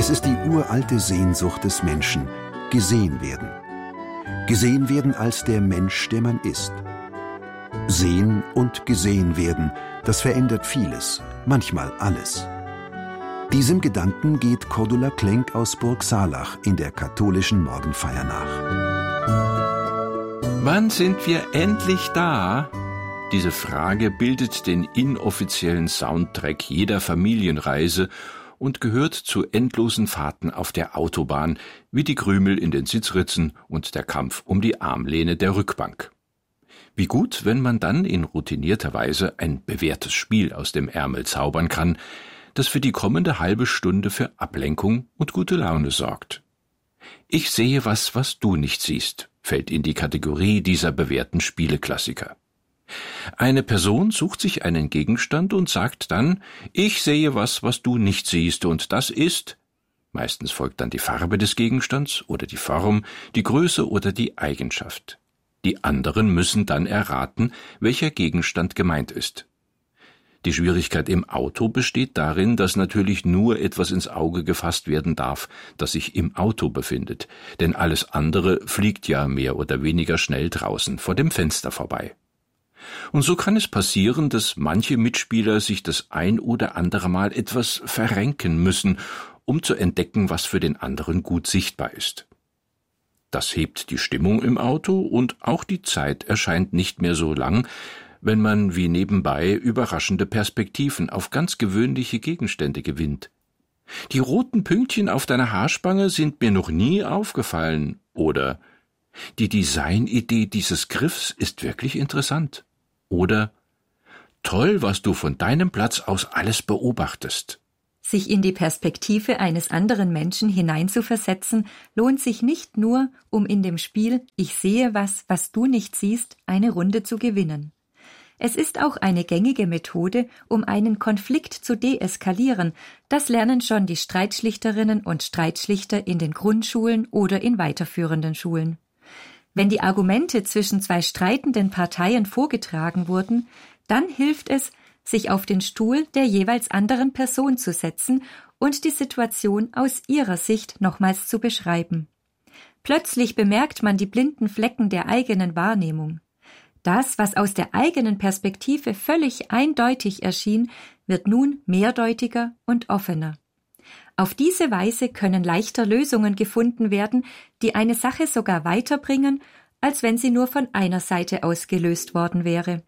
Es ist die uralte Sehnsucht des Menschen, gesehen werden. Gesehen werden als der Mensch, der man ist. Sehen und gesehen werden, das verändert vieles, manchmal alles. Diesem Gedanken geht Cordula Klenk aus Burg Saalach in der katholischen Morgenfeier nach. Wann sind wir endlich da? Diese Frage bildet den inoffiziellen Soundtrack jeder Familienreise und gehört zu endlosen Fahrten auf der Autobahn, wie die Krümel in den Sitzritzen und der Kampf um die Armlehne der Rückbank. Wie gut, wenn man dann in routinierter Weise ein bewährtes Spiel aus dem Ärmel zaubern kann, das für die kommende halbe Stunde für Ablenkung und gute Laune sorgt. Ich sehe was du nicht siehst, fällt in die Kategorie dieser bewährten Spieleklassiker. Eine Person sucht sich einen Gegenstand und sagt dann, ich sehe was du nicht siehst, und das ist, meistens folgt dann die Farbe des Gegenstands oder die Form, die Größe oder die Eigenschaft. Die anderen müssen dann erraten, welcher Gegenstand gemeint ist. Die Schwierigkeit im Auto besteht darin, dass natürlich nur etwas ins Auge gefasst werden darf, das sich im Auto befindet, denn alles andere fliegt ja mehr oder weniger schnell draußen vor dem Fenster vorbei. Und so kann es passieren, dass manche Mitspieler sich das ein oder andere Mal etwas verrenken müssen, um zu entdecken, was für den anderen gut sichtbar ist. Das hebt die Stimmung im Auto und auch die Zeit erscheint nicht mehr so lang, wenn man wie nebenbei überraschende Perspektiven auf ganz gewöhnliche Gegenstände gewinnt. Die roten Pünktchen auf deiner Haarspange sind mir noch nie aufgefallen, oder die Designidee dieses Griffs ist wirklich interessant, oder toll, was du von deinem Platz aus alles beobachtest. Sich in die Perspektive eines anderen Menschen hineinzuversetzen, lohnt sich nicht nur, um in dem Spiel »Ich sehe was du nicht siehst« eine Runde zu gewinnen. Es ist auch eine gängige Methode, um einen Konflikt zu deeskalieren. Das lernen schon die Streitschlichterinnen und Streitschlichter in den Grundschulen oder in weiterführenden Schulen. Wenn die Argumente zwischen zwei streitenden Parteien vorgetragen wurden, dann hilft es, sich auf den Stuhl der jeweils anderen Person zu setzen und die Situation aus ihrer Sicht nochmals zu beschreiben. Plötzlich bemerkt man die blinden Flecken der eigenen Wahrnehmung. Das, was aus der eigenen Perspektive völlig eindeutig erschien, wird nun mehrdeutiger und offener. Auf diese Weise können leichter Lösungen gefunden werden, die eine Sache sogar weiterbringen, als wenn sie nur von einer Seite aus gelöst worden wäre.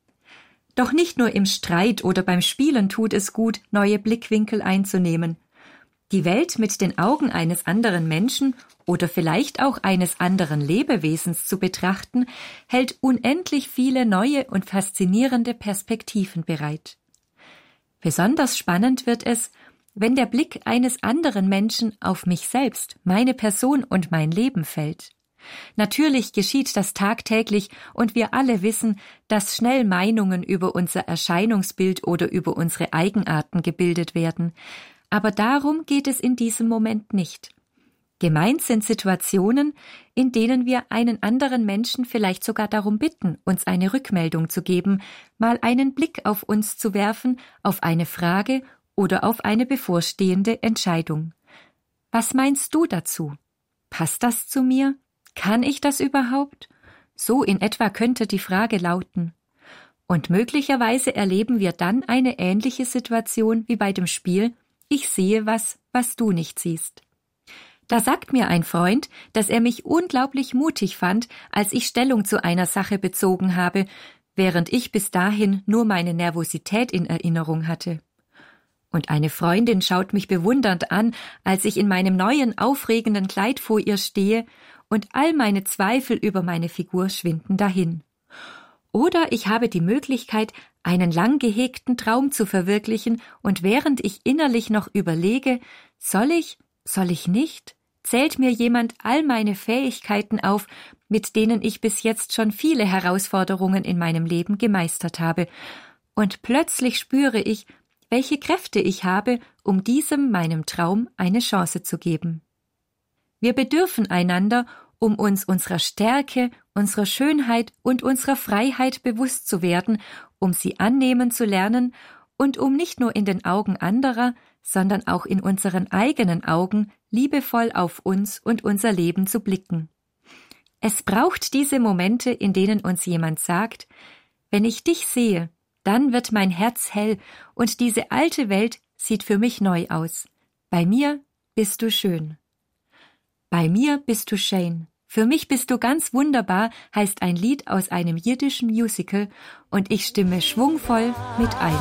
Doch nicht nur im Streit oder beim Spielen tut es gut, neue Blickwinkel einzunehmen. Die Welt mit den Augen eines anderen Menschen oder vielleicht auch eines anderen Lebewesens zu betrachten, hält unendlich viele neue und faszinierende Perspektiven bereit. Besonders spannend wird es, wenn der Blick eines anderen Menschen auf mich selbst, meine Person und mein Leben fällt. Natürlich geschieht das tagtäglich und wir alle wissen, dass schnell Meinungen über unser Erscheinungsbild oder über unsere Eigenarten gebildet werden. Aber darum geht es in diesem Moment nicht. Gemeint sind Situationen, in denen wir einen anderen Menschen vielleicht sogar darum bitten, uns eine Rückmeldung zu geben, mal einen Blick auf uns zu werfen, auf eine Frage oder auf eine bevorstehende Entscheidung. Was meinst du dazu? Passt das zu mir? Kann ich das überhaupt? So in etwa könnte die Frage lauten. Und möglicherweise erleben wir dann eine ähnliche Situation wie bei dem Spiel »Ich sehe was du nicht siehst«. Da sagt mir ein Freund, dass er mich unglaublich mutig fand, als ich Stellung zu einer Sache bezogen habe, während ich bis dahin nur meine Nervosität in Erinnerung hatte. Und eine Freundin schaut mich bewundernd an, als ich in meinem neuen, aufregenden Kleid vor ihr stehe, und all meine Zweifel über meine Figur schwinden dahin. Oder ich habe die Möglichkeit, einen lang gehegten Traum zu verwirklichen, und während ich innerlich noch überlege, soll ich nicht, zählt mir jemand all meine Fähigkeiten auf, mit denen ich bis jetzt schon viele Herausforderungen in meinem Leben gemeistert habe. Und plötzlich spüre ich, welche Kräfte ich habe, um meinem Traum eine Chance zu geben. Wir bedürfen einander, um uns unserer Stärke, unserer Schönheit und unserer Freiheit bewusst zu werden, um sie annehmen zu lernen und um nicht nur in den Augen anderer, sondern auch in unseren eigenen Augen liebevoll auf uns und unser Leben zu blicken. Es braucht diese Momente, in denen uns jemand sagt, wenn ich dich sehe, dann wird mein Herz hell und diese alte Welt sieht für mich neu aus. Bei mir bist du schön. Bei mir bist du schön. Für mich bist du ganz wunderbar, heißt ein Lied aus einem jiddischen Musical und ich stimme schwungvoll mit ein.